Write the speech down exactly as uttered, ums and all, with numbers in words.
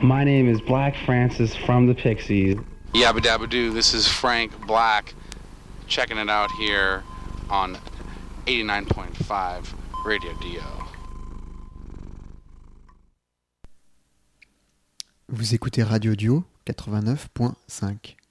My name is Black Francis from the Pixies. Yabba dabba doo, this is Frank Black, checking it out here on eighty-nine point five Radio D O. Vous écoutez Radio Duo quatre-vingt-neuf point cinq.